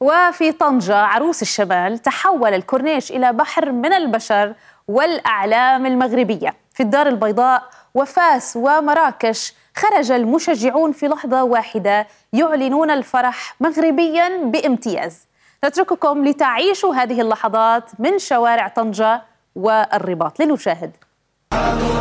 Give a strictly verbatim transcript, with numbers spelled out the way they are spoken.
وفي طنجة عروس الشمال تحول الكورنيش إلى بحر من البشر والأعلام المغربية. في الدار البيضاء وفاس ومراكش خرج المشجعون في لحظة واحدة يعلنون الفرح مغربياً بامتياز. نترككم لتعيشوا هذه اللحظات من شوارع طنجة والرباط. لنشاهد.